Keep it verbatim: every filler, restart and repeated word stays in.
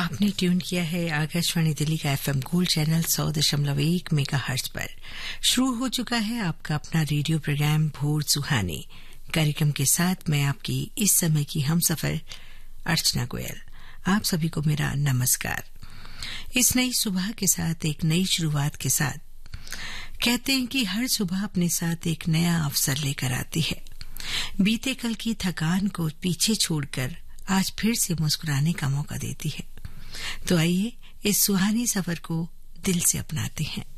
आपने ट्यून किया है आकाशवाणी दिल्ली का एफएम गोल्ड चैनल सौ दशमलव एक मेगाहर्ट्ज पर। शुरू हो चुका है आपका अपना रेडियो प्रोग्राम भोर सुहानी। कार्यक्रम के साथ मैं आपकी इस समय की हमसफर अर्चना गोयल। आप सभी को मेरा नमस्कार। इस नई सुबह के साथ एक नई शुरुआत के साथ कहते हैं कि हर सुबह अपने साथ एक नया अवसर लेकर आती है। बीते कल की थकान को पीछे छोड़कर आज फिर से मुस्कुराने का मौका देती है। तो आइए इस सुहानी सफर को दिल से अपनाते हैं।